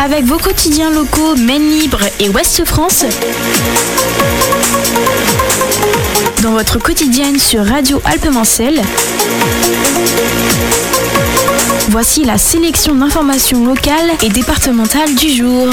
Avec vos quotidiens locaux Maine Libre et Ouest France, dans votre quotidienne sur Radio Alpes-Mancelles, voici la sélection d'informations locales et départementales du jour.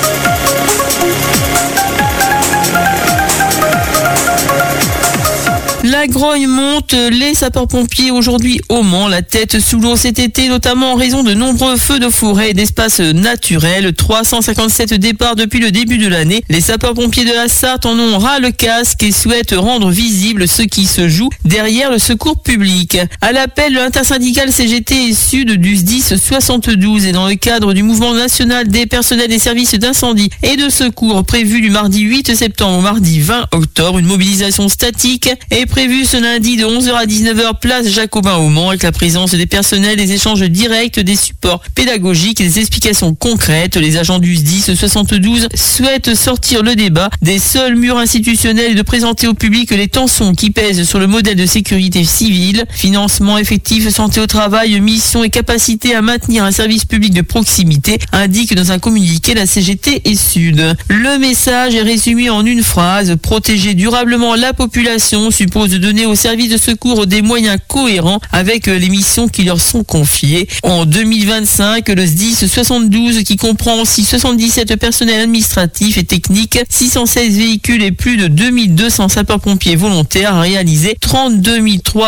La grogne monte, les sapeurs-pompiers aujourd'hui au Mans, la tête sous l'eau cet été, notamment en raison de nombreux feux de forêt et d'espaces naturels. 357 départs depuis le début de l'année. Les sapeurs-pompiers de la Sarthe en ont ras le casque et souhaitent rendre visible ce qui se joue derrière le secours public. À l'appel de l'intersyndicale CGT et Sud du SDIS 72 et dans le cadre du mouvement national des personnels des services d'incendie et de secours prévu du mardi 8 septembre au mardi 20 octobre, une mobilisation statique est prévu ce lundi de 11h à 19h place Jacobin au Mans avec la présence des personnels, des échanges directs, des supports pédagogiques et des explications concrètes. Les agents du SDIS 72 souhaitent sortir le débat des seuls murs institutionnels et de présenter au public les tensions qui pèsent sur le modèle de sécurité civile. Financement, effectif, santé au travail, mission et capacité à maintenir un service public de proximité, indique dans un communiqué la CGT et Sud. Le message est résumé en une phrase: protéger durablement la population suppose de donner aux services de secours des moyens cohérents avec les missions qui leur sont confiées. En 2025, le SDIS 72, qui comprend aussi 77 personnels administratifs et techniques, 616 véhicules et plus de 2200 sapeurs-pompiers volontaires, a réalisé 32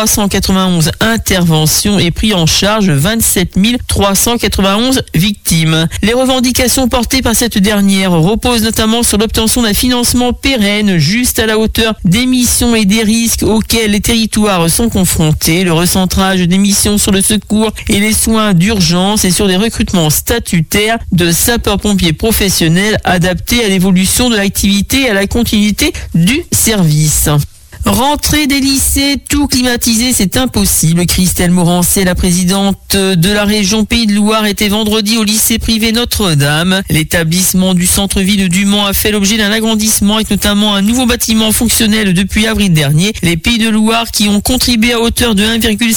391 interventions et pris en charge 27 391 victimes. Les revendications portées par cette dernière reposent notamment sur l'obtention d'un financement pérenne juste à la hauteur des missions et des risques auxquels les territoires sont confrontés, le recentrage des missions sur le secours et les soins d'urgence et sur des recrutements statutaires de sapeurs-pompiers professionnels adaptés à l'évolution de l'activité et à la continuité du service. Rentrée des lycées, tout climatisé, c'est impossible. Christelle Morancet, la présidente de la région Pays de Loire, était vendredi au lycée privé Notre-Dame. L'établissement du centre-ville du Mans a fait l'objet d'un agrandissement avec notamment un nouveau bâtiment fonctionnel depuis avril dernier. Les Pays de Loire, qui ont contribué à hauteur de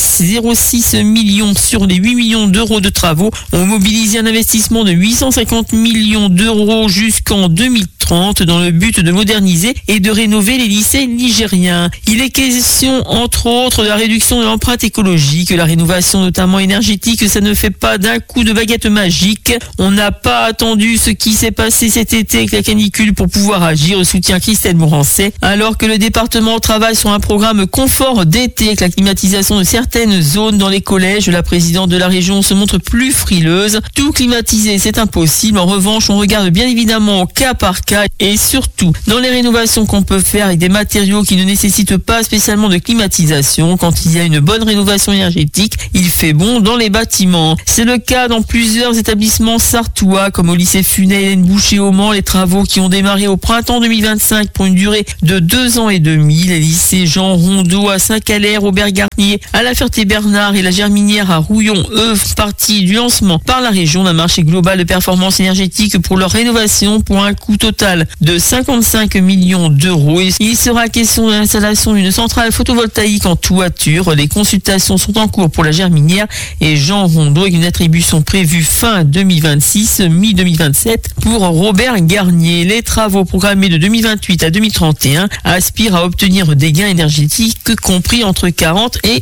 1,06 million sur les 8 millions d'euros de travaux, ont mobilisé un investissement de 850 millions d'euros jusqu'en 2030 dans le but de moderniser et de rénover les lycées nigériens. Il est question, entre autres, de la réduction de l'empreinte écologique, la rénovation notamment énergétique. Ça ne fait pas d'un coup de baguette magique. On n'a pas attendu ce qui s'est passé cet été avec la canicule pour pouvoir agir, soutient Christelle Morancet. Alors que le département travaille sur un programme confort d'été avec la climatisation de certaines zones dans les collèges, la présidente de la région se montre plus frileuse. Tout climatiser, c'est impossible. En revanche, on regarde bien évidemment au cas par cas et surtout dans les rénovations qu'on peut faire avec des matériaux qui ne nécessitent pas spécialement de climatisation. Quand il y a une bonne rénovation énergétique, il fait bon dans les bâtiments. C'est le cas dans plusieurs établissements sartois, comme au lycée Funès Hélène Boucher au Mans, les travaux qui ont démarré au printemps 2025 pour une durée de 2 ans et demi. Les lycées Jean Rondeau à Saint-Calais, Robert Garnier à La Ferté-Bernard et la Germinière à Rouillon, eux, font partie du lancement par la région d'un marché global de performance énergétique pour leur rénovation pour un coût total de 55 millions d'euros. Il sera question de l'installation d'une centrale photovoltaïque en toiture. Les consultations sont en cours pour la Germinière et Jean Rondeau avec une attribution prévue fin 2026, mi-2027 pour Robert Garnier. Les travaux programmés de 2028 à 2031 aspirent à obtenir des gains énergétiques compris entre 40 et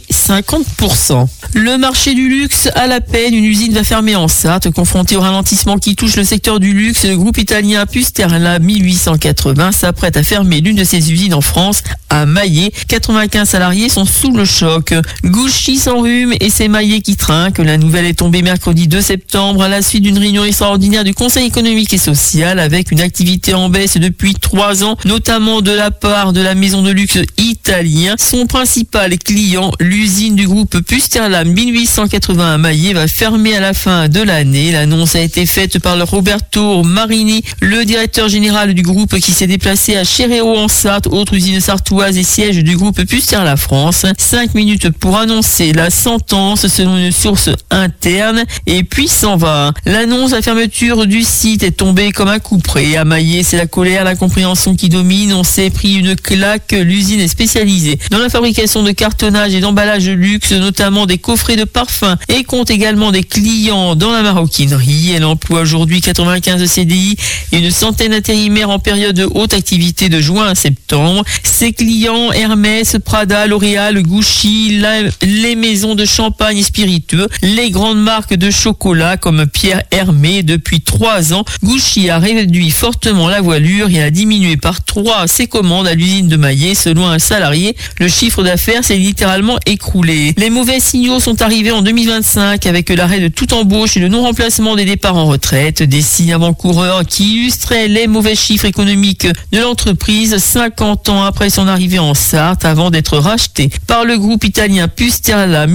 50%. Le marché du luxe à la peine, une usine va fermer en Sarthe. Confronté au ralentissement qui touche le secteur du luxe, le groupe italien Pusterla 1880 s'apprête à fermer l'une de ses usines en France, à Maillé. 95 salariés sont sous le choc. Gouchy s'enrhume et c'est Maillé qui trinque. La nouvelle est tombée mercredi 2 septembre à la suite d'une réunion extraordinaire du Conseil économique et social avec une activité en baisse depuis 3 ans, notamment de la part de la maison de luxe italien. Son principal client, l'usine du groupe Pusterla 1880 à Maillé, va fermer à la fin de l'année. L'annonce a été faite par le Roberto Marini, le directeur général général du groupe qui s'est déplacé à Chéréau en Sarthe, autre usine sartoise et siège du groupe Pusterla France. 5 minutes pour annoncer la sentence selon une source interne et puis s'en va. L'annonce de la fermeture du site est tombée comme un coup près. À Maillé, c'est la colère, l'incompréhension qui domine. On s'est pris une claque. L'usine est spécialisée dans la fabrication de cartonnage et d'emballage de luxe, notamment des coffrets de parfums, et compte également des clients dans la maroquinerie. Elle emploie aujourd'hui 95 CDI et une centaine d'intérimaires en période de haute activité de juin à septembre. Ses clients, Hermès, Prada, L'Oréal, Gucci, les maisons de champagne et spiritueux, les grandes marques de chocolat comme Pierre Hermé. Depuis 3 ans, Gucci a réduit fortement la voilure et a diminué par 3 ses commandes à l'usine de Maillé. Selon un salarié, le chiffre d'affaires s'est littéralement écroulé. Les mauvais signaux sont arrivés en 2025 avec l'arrêt de toute embauche et le non-remplacement des départs en retraite. Des signes avant-coureurs qui illustraient les mauvais chiffres économiques de l'entreprise 50 ans après son arrivée en Sarthe, avant d'être racheté par le groupe italien Pusterla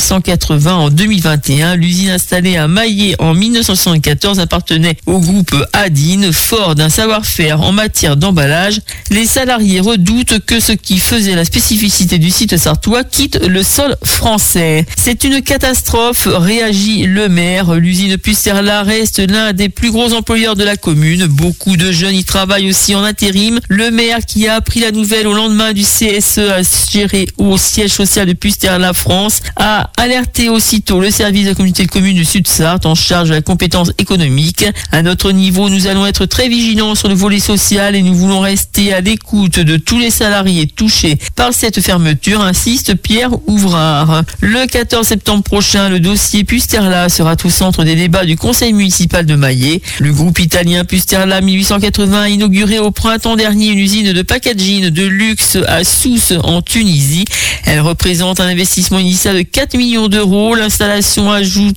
1880 en 2021. L'usine installée à Maillé en 1974 appartenait au groupe Adine, fort d'un savoir-faire en matière d'emballage. Les salariés redoutent que ce qui faisait la spécificité du site sartois quitte le sol français. C'est une catastrophe, réagit le maire. L'usine Pusterla reste l'un des plus gros employeurs de la commune. Beaucoup de jeunes y travaillent aussi en intérim. Le maire, qui a appris la nouvelle au lendemain du CSE à gérer au siège social de Pusterla France, a alerté aussitôt le service de la communauté de communes du Sud-Sarthe en charge de la compétence économique. À notre niveau, nous allons être très vigilants sur le volet social et nous voulons rester à l'écoute de tous les salariés touchés par cette fermeture, insiste Pierre Ouvrard. Le 14 septembre prochain, le dossier Pusterla sera au centre des débats du conseil municipal de Maillé. Le groupe italien Pusterla 1880 a inauguré au printemps dernier une usine de packaging de luxe à Sousse en Tunisie. Elle représente un investissement initial de 4 millions d'euros. L'installation ajoute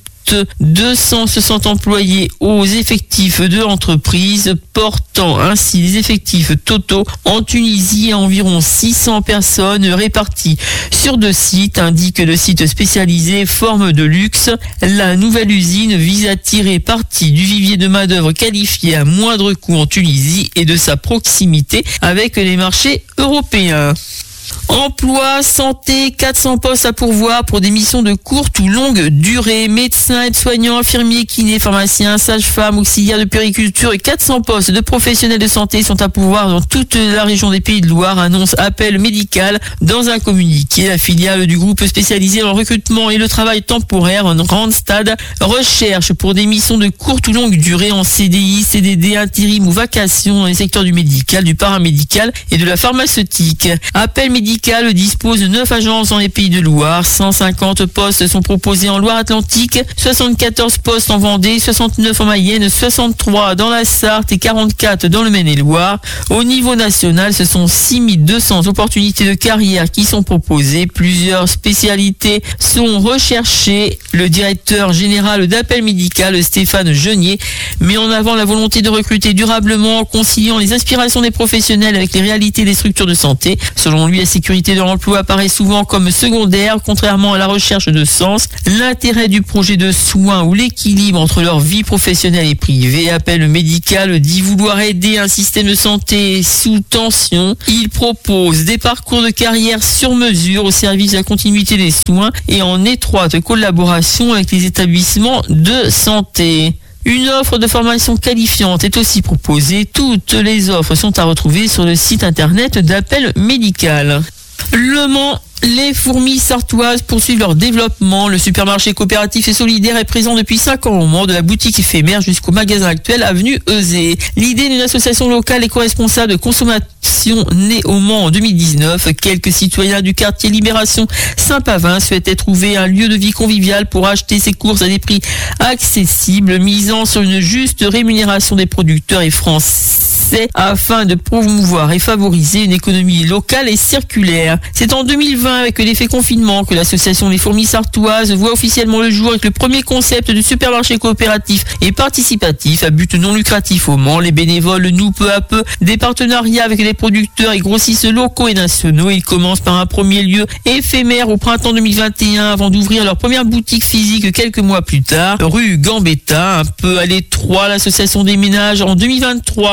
260 employés aux effectifs de l'entreprise, portant ainsi les effectifs totaux en Tunisie à environ 600 personnes réparties sur 2 sites, indique le site spécialisé Forme de Luxe. La nouvelle usine vise à tirer parti du vivier de main-d'œuvre qualifié à moindre coût en Tunisie et de sa proximité avec les marchés européens. Emploi, santé, 400 postes à pourvoir pour des missions de courte ou longue durée. Médecins, aides-soignants, infirmiers, kinés, pharmaciens, sages-femmes, auxiliaires de puériculture et 400 postes de professionnels de santé sont à pourvoir dans toute la région des Pays de Loire, annonce Appel Médical dans un communiqué. La filiale du groupe spécialisé dans le recrutement et le travail temporaire en Randstad recherche pour des missions de courte ou longue durée en CDI, CDD, intérim ou vacation dans les secteurs du médical, du paramédical et de la pharmaceutique. Appel Médical dispose de 9 agences dans les Pays de Loire. 150 postes sont proposés en Loire-Atlantique, 74 postes en Vendée, 69 en Mayenne, 63 dans la Sarthe et 44 dans le Maine-et-Loire. Au niveau national, ce sont 6200 opportunités de carrière qui sont proposées. Plusieurs spécialités sont recherchées. Le directeur général d'Appel Médical, Stéphane Genier, met en avant la volonté de recruter durablement en conciliant les aspirations des professionnels avec les réalités des structures de santé. Selon lui, la sécurité de l'emploi apparaît souvent comme secondaire, contrairement à la recherche de sens. L'intérêt du projet de soins ou l'équilibre entre leur vie professionnelle et privée. Appel Médical dit vouloir aider un système de santé sous tension. Il propose des parcours de carrière sur mesure au service de la continuité des soins et en étroite collaboration avec les établissements de santé. Une offre de formation qualifiante est aussi proposée. Toutes les offres sont à retrouver sur le site internet d'Appel Médical. Le Mans. Les fourmis sartoises poursuivent leur développement. Le supermarché coopératif et solidaire est présent depuis 5 ans au Mans, de la boutique éphémère jusqu'au magasin actuel avenue Euzé. L'idée d'une association locale et co-responsable de consommation née au Mans en 2019. Quelques citoyens du quartier Libération Saint-Pavin souhaitaient trouver un lieu de vie convivial pour acheter ses courses à des prix accessibles, misant sur une juste rémunération des producteurs et français afin de promouvoir et favoriser une économie locale et circulaire. C'est en 2020 avec l'effet confinement que l'association Les Fourmis Sartoises voit officiellement le jour avec le premier concept de supermarché coopératif et participatif à but non lucratif au Mans. Les bénévoles nouent peu à peu des partenariats avec les producteurs et grossistes locaux et nationaux. Ils commencent par un premier lieu éphémère au printemps 2021 avant d'ouvrir leur première boutique physique quelques mois plus tard, rue Gambetta, un peu à l'étroit. L'association déménage en 2023 au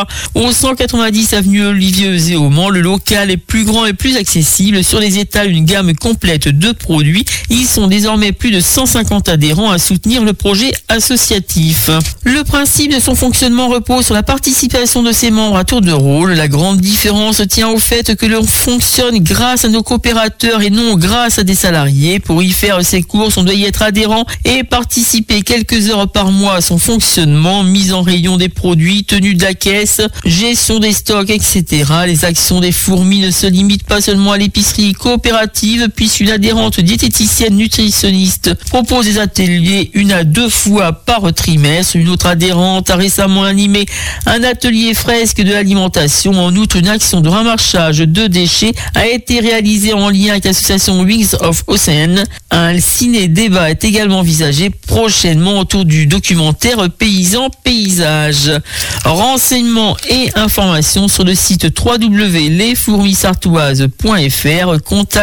Au 190 avenue Olivier Euzet au Mans, le local est plus grand et plus accessible. Sur les étals, une gamme complète de produits. Ils sont désormais plus de 150 adhérents à soutenir le projet associatif. Le principe de son fonctionnement repose sur la participation de ses membres à tour de rôle. La grande différence tient au fait que l'on fonctionne grâce à nos coopérateurs et non grâce à des salariés. Pour y faire ses courses, on doit y être adhérent et participer quelques heures par mois à son fonctionnement, mise en rayon des produits, tenue de la caisse, gestion des stocks, etc. Les actions des fourmis ne se limitent pas seulement à l'épicerie coopérative, puisqu'une adhérente diététicienne nutritionniste propose des ateliers 1 à 2 fois par trimestre. Une autre adhérente a récemment animé un atelier fresque de l'alimentation. En outre, une action de ramassage de déchets a été réalisée en lien avec l'association Wings of Ocean. Un ciné-débat est également envisagé prochainement autour du documentaire Paysans Paysages. Renseignements et informations sur le site www.lesfourmisartoises.fr,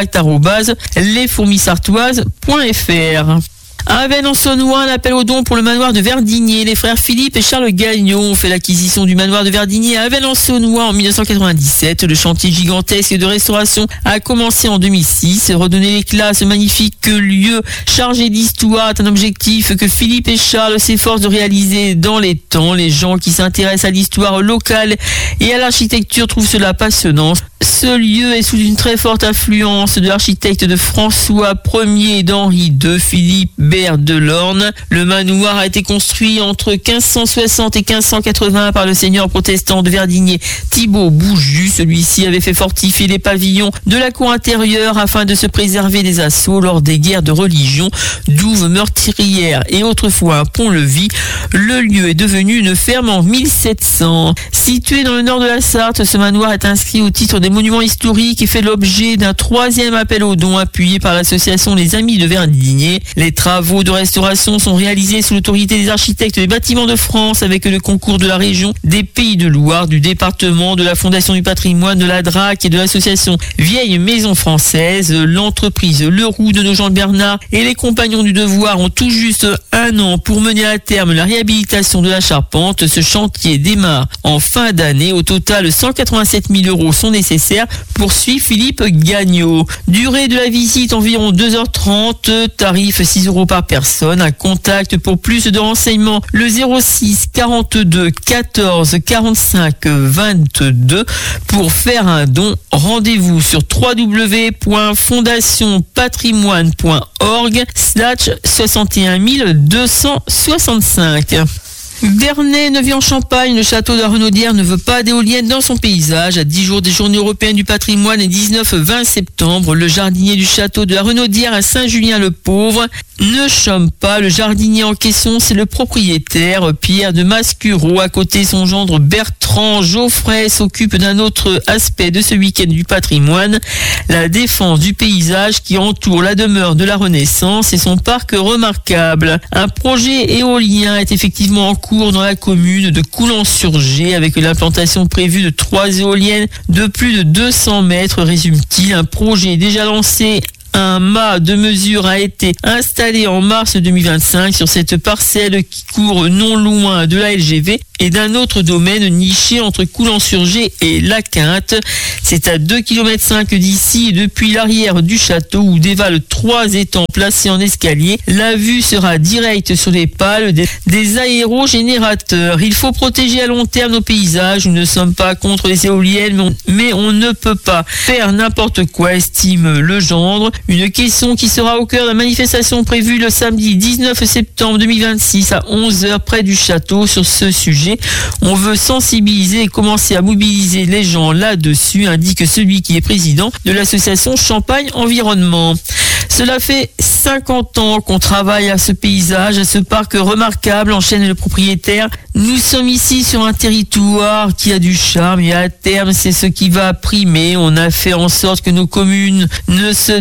contact@lesfourmisartoises.fr. À Avesnes-en-Saône-Ouin, un appel aux dons pour le manoir de Verdigné. Les frères Philippe et Charles Gagnon ont fait l'acquisition du manoir de Verdigné à Avesnes-en-Saône-Ouin en 1997. Le chantier gigantesque de restauration a commencé en 2006. Redonner l'éclat à ce magnifique lieu chargé d'histoire est un objectif que Philippe et Charles s'efforcent de réaliser dans les temps. Les gens qui s'intéressent à l'histoire locale et à l'architecture trouvent cela passionnant. Ce lieu est sous une très forte influence de l'architecte de François Ier et d'Henri II, Philippe Bert de Lorne. Le manoir a été construit entre 1560 et 1580 par le seigneur protestant de Verdigné, Thibaut Bouju. Celui-ci avait fait fortifier les pavillons de la cour intérieure afin de se préserver des assauts lors des guerres de religion, douves meurtrières et autrefois un pont-levis. Le lieu est devenu une ferme en 1700. Situé dans le nord de la Sarthe, ce manoir est inscrit au titre des monuments historiques et fait l'objet d'un 3e appel aux dons appuyé par l'association Les Amis de Verdigné. Les travaux de restauration sont réalisés sous l'autorité des architectes des bâtiments de France avec le concours de la région, des Pays de Loire, du département, de la Fondation du patrimoine, de la DRAC et de l'association Vieille Maison Française. L'entreprise Le Roux de Nogent Bernard et les Compagnons du Devoir ont tout juste 1 an pour mener à terme la réhabilitation de la charpente. Ce chantier démarre en fin d'année. Au total, 187 000 € sont nécessaires, poursuit Philippe Gagnon. Durée de la visite environ 2h30, tarif 6 € par personne. Un contact pour plus de renseignements, le 06 42 14 45 22. Pour faire un don, rendez-vous sur www.fondationpatrimoine.org/61265. Bernay, Neuvy-en-Champagne, le château de la Renaudière ne veut pas d'éoliennes dans son paysage. À 10 jours des Journées européennes du patrimoine et 19-20 septembre, le jardinier du château de la Renaudière à Saint-Julien-le-Pauvre ne chôme pas. Le jardinier en question, c'est le propriétaire Pierre de Mascureau. À côté, son gendre Bertrand Geoffrey s'occupe d'un autre aspect de ce week-end du patrimoine, la défense du paysage qui entoure la demeure de la Renaissance et son parc remarquable. Un projet éolien est effectivement en cours dans la commune de Coulon-sur-Gé avec l'implantation prévue de 3 éoliennes de plus de 200 mètres, résume-t-il. Un projet déjà lancé. Un mât de mesure a été installé en mars 2025 sur cette parcelle qui court non loin de la LGV et d'un autre domaine niché entre Coulon-sur-Gé et La Quinte. C'est à 2,5 km d'ici et depuis l'arrière du château où dévalent 3 étangs placés en escalier. La vue sera directe sur les pales des aérogénérateurs. Il faut protéger à long terme nos paysages. Nous ne sommes pas contre les éoliennes, mais on ne peut pas faire n'importe quoi, estime le gendre. Une question qui sera au cœur de la manifestation prévue le samedi 19 septembre 2026 à 11h près du château sur ce sujet. On veut sensibiliser et commencer à mobiliser les gens là-dessus, indique celui qui est président de l'association Champagne Environnement. Cela fait 50 ans qu'on travaille à ce paysage, à ce parc remarquable, enchaîne le propriétaire. Nous sommes ici sur un territoire qui a du charme et à terme, c'est ce qui va primer. On a fait en sorte que nos communes ne se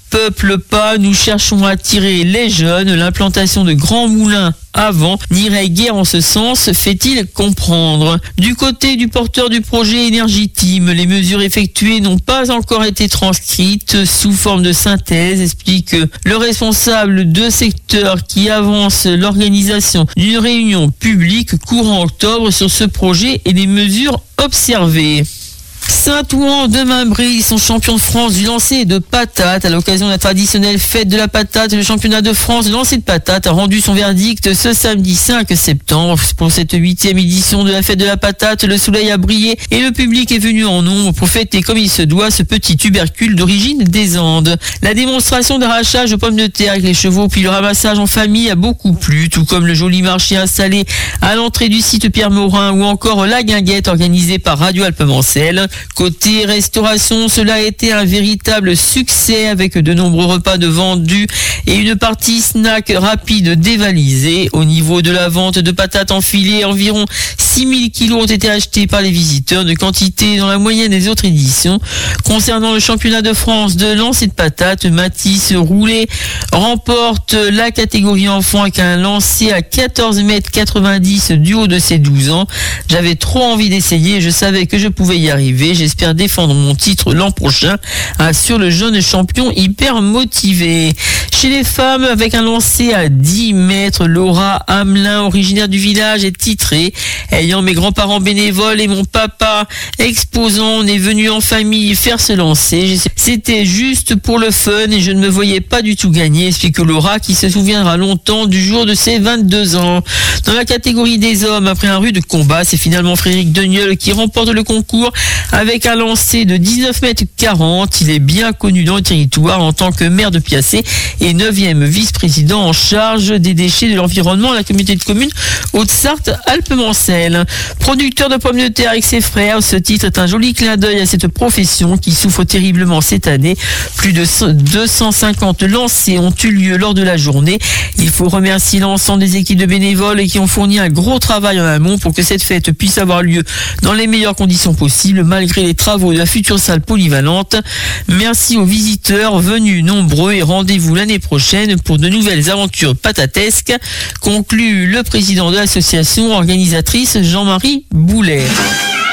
peuple pas, nous cherchons à attirer les jeunes. L'implantation de grands moulins avant n'irait guère en ce sens, fait-il comprendre. Du côté du porteur du projet Énergie Team, les mesures effectuées n'ont pas encore été transcrites sous forme de synthèse, explique le responsable de secteur qui avance l'organisation d'une réunion publique courant octobre sur ce projet et les mesures observées. Saint-Ouen demain brille son champion de France du lancer de patates. À l'occasion de la traditionnelle fête de la patate, le championnat de France de lancer de patates a rendu son verdict ce samedi 5 septembre. Pour cette 8e édition de la fête de la patate, le soleil a brillé et le public est venu en nombre pour fêter comme il se doit ce petit tubercule d'origine des Andes. La démonstration d'arrachage de pommes de terre avec les chevaux puis le ramassage en famille a beaucoup plu, tout comme le joli marché installé à l'entrée du site Pierre Morin ou encore la guinguette organisée par Radio Alpes-Mancel. Côté restauration, cela a été un véritable succès avec de nombreux repas de vendus et une partie snack rapide dévalisée. Au niveau de la vente de patates enfilées, environ 6000 kilos ont été achetés par les visiteurs, de quantité dans la moyenne des autres éditions. Concernant le championnat de France de lancer de patates, Mathis Roulet remporte la catégorie enfant avec un lancer à 14,90 m du haut de ses 12 ans. J'avais trop envie d'essayer, je savais que je pouvais y arriver. J'espère défendre mon titre l'an prochain, assure le jeune champion hyper motivé. Chez les femmes, avec un lancer à 10 mètres, Laura Hamelin, originaire du village, est titrée. Ayant mes grands-parents bénévoles et mon papa exposant, on est venu en famille faire ce lancer. C'était juste pour le fun et je ne me voyais pas du tout gagner, explique Laura, qui se souviendra longtemps du jour de ses 22 ans. Dans la catégorie des hommes, après un rude combat, c'est finalement Frédéric Degneul qui remporte le concours avec un lancer de 19,40 m. Il est bien connu dans le territoire en tant que maire de Piacé et 9e vice-président en charge des déchets de l'environnement à la communauté de communes Haute-Sarthe Alpes-Mancel. Producteur de pommes de terre avec ses frères, ce titre est un joli clin d'œil à cette profession qui souffre terriblement cette année. Plus de 250 lancers ont eu lieu lors de la journée. Il faut remercier l'ensemble des équipes de bénévoles qui ont fourni un gros travail en amont pour que cette fête puisse avoir lieu dans les meilleures conditions possibles, malgré les travaux de la future salle polyvalente. Merci aux visiteurs venus nombreux et rendez-vous l'année prochaine pour de nouvelles aventures patatesques, conclut le président de l'association organisatrice Jean-Marie Boulet.